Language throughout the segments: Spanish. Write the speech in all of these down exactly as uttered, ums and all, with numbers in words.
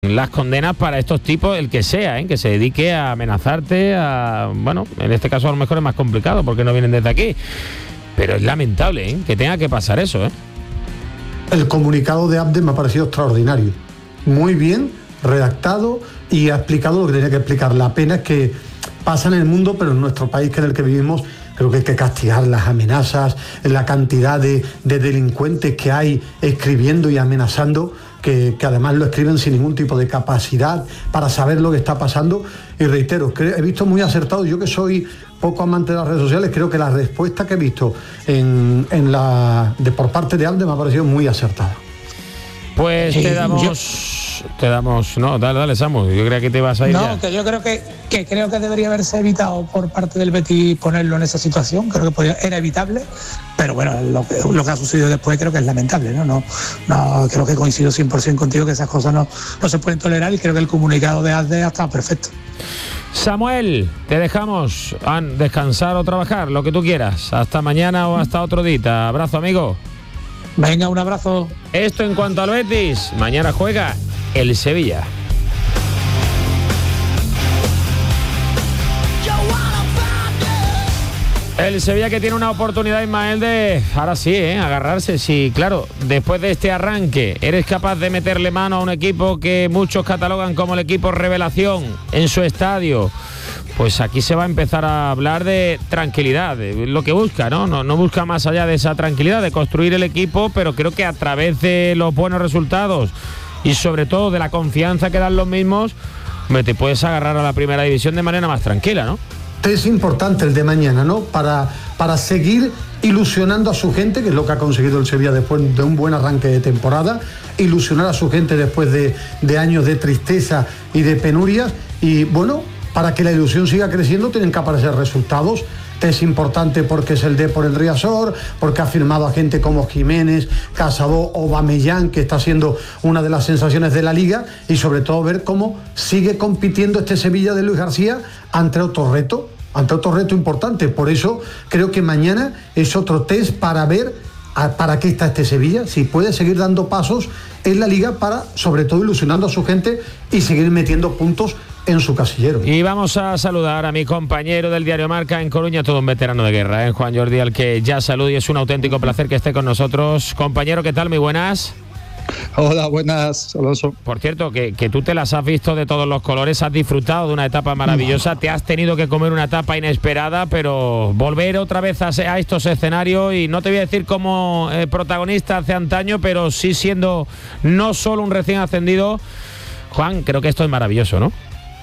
las condenas para estos tipos, el que sea, ¿eh? Que se dedique a amenazarte, a, bueno, en este caso a lo mejor es más complicado porque no vienen desde aquí, pero es lamentable, ¿eh? Que tenga que pasar eso, ¿eh? El comunicado de Abde me ha parecido extraordinario, muy bien redactado y ha explicado lo que tenía que explicar. La pena es que pasa en el mundo, pero en nuestro país, que es el que vivimos, creo que hay que castigar las amenazas, la cantidad de, de delincuentes que hay escribiendo y amenazando, que, que además lo escriben sin ningún tipo de capacidad para saber lo que está pasando. Y reitero, que he visto muy acertado, yo que soy poco amante de las redes sociales, creo que la respuesta que he visto en, en la, de, por parte de Abde me ha parecido muy acertada. Pues te damos... Yo... Te damos... No, dale, dale, Samu. Yo creía que te ibas a ir. No, ya. que yo creo que, que creo que debería haberse evitado por parte del Betis ponerlo en esa situación. Creo que podía, era evitable, pero bueno, lo que, lo que ha sucedido después creo que es lamentable, ¿no? No, no creo que coincido cien por ciento contigo que esas cosas no, no se pueden tolerar, y creo que el comunicado de Abde ha estado perfecto. Samuel, te dejamos a descansar o trabajar, lo que tú quieras. Hasta mañana o hasta otro día. Abrazo, amigo. Venga, un abrazo. Esto en cuanto al Betis. Mañana juega el Sevilla. El Sevilla que tiene una oportunidad, Ismael, de ahora sí, ¿eh? agarrarse. Sí, claro, después de este arranque eres capaz de meterle mano a un equipo que muchos catalogan como el equipo revelación en su estadio. Pues aquí se va a empezar a hablar de tranquilidad, de lo que busca, ¿no? No, no busca más allá de esa tranquilidad, de construir el equipo, pero creo que a través de los buenos resultados y sobre todo de la confianza que dan los mismos, me te puedes agarrar a la primera división de manera más tranquila, ¿no? Es importante el de mañana, ¿no? Para, para seguir ilusionando a su gente, que es lo que ha conseguido el Sevilla después de un buen arranque de temporada, ilusionar a su gente después de, de años de tristeza y de penurias, y bueno, para que la ilusión siga creciendo tienen que aparecer resultados. Es importante porque es el Depor en Riazor, porque ha firmado a gente como Jiménez, Casado, Aubameyang, que está siendo una de las sensaciones de la Liga, y sobre todo ver cómo sigue compitiendo este Sevilla de Luis García ante otro reto, ante otro reto importante. Por eso creo que mañana es otro test para ver a, para qué está este Sevilla, si puede seguir dando pasos en la Liga para, sobre todo, ilusionando a su gente y seguir metiendo puntos en su casillero. Y vamos a saludar a mi compañero del diario Marca en Coruña, todo un veterano de guerra, ¿eh? Juan Jordi, al que ya saludo, y es un auténtico placer que esté con nosotros. Compañero, ¿qué tal? Muy buenas. Hola, buenas, Alonso. Por cierto, que, que tú te las has visto de todos los colores, has disfrutado de una etapa maravillosa, te has tenido que comer una etapa inesperada, pero volver otra vez a, a estos escenarios, y no te voy a decir como eh, protagonista hace antaño, pero sí siendo no solo un recién ascendido. Juan, creo que esto es maravilloso, ¿no?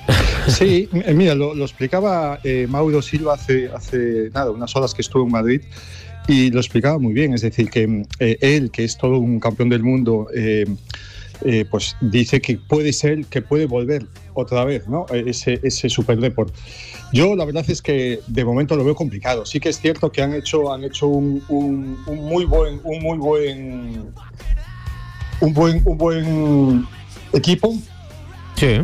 Sí, mira, lo, lo explicaba eh, Mauro Silva hace, hace nada, unas horas que estuvo en Madrid, y lo explicaba muy bien. Es decir, que eh, él, que es todo un campeón del mundo, eh, eh, pues dice que puede ser, que puede volver otra vez, ¿no? Ese, ese Super Depor. Yo la verdad es que de momento lo veo complicado. Sí que es cierto que han hecho, han hecho un, un, un muy buen, un muy buen, un buen, un buen equipo. Sí.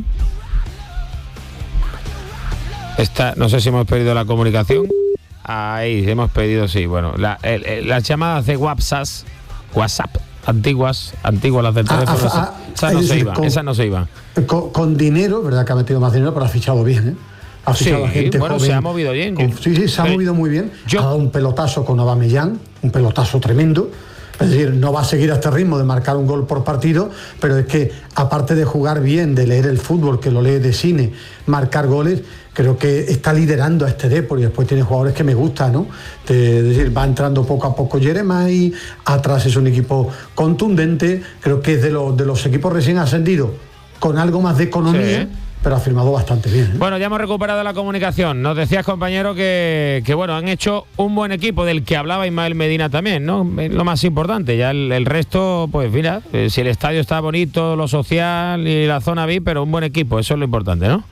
Esta, no sé si hemos perdido la comunicación. Ahí hemos pedido, sí, bueno, la, el, el, las llamadas de WhatsApp, WhatsApp, antiguas, antiguas las del teléfono, ah, ah, esas, no decir, se iban, con, esas no se iban. Con, con dinero, verdad que ha metido más dinero, pero ha fichado bien, ¿eh? Ha fichado sí, a gente bueno, joven, se ha movido bien. Con, sí, sí, se ha pero, movido muy bien. Yo, ha dado un pelotazo con Aubameyang, un pelotazo tremendo. Es decir, no va a seguir a este ritmo de marcar un gol por partido, pero es que aparte de jugar bien, de leer el fútbol, que lo lee de cine, marcar goles, creo que está liderando a este Depor, y después tiene jugadores que me gustan, ¿no? De, es decir, va entrando poco a poco Jeremai, atrás es un equipo contundente, creo que es de los, de los equipos recién ascendidos, con algo más de economía. Sí. Pero ha firmado bastante bien, ¿eh? Bueno, ya hemos recuperado la comunicación. Nos decías, compañero, que, que bueno, han hecho un buen equipo, del que hablaba Ismael Medina también, ¿no? Lo más importante. Ya el, el resto, pues mira, eh, si el estadio está bonito, lo social y la zona V I P, pero un buen equipo, eso es lo importante, ¿no?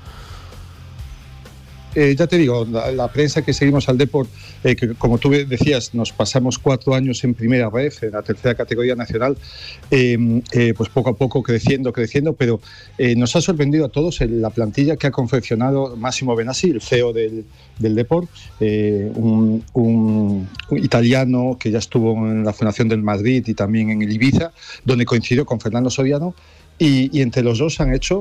Eh, ya te digo, la, la prensa que seguimos al Depor, eh, que como tú decías, nos pasamos cuatro años en primera ref, en la tercera categoría nacional, eh, eh, pues poco a poco creciendo, creciendo, pero eh, nos ha sorprendido a todos en la plantilla que ha confeccionado Massimo Benassi, el C E O del, del Depor, eh, un, un, un italiano que ya estuvo en la Fundación del Madrid y también en el Ibiza, donde coincidió con Fernando Soriano. y, y entre los dos han hecho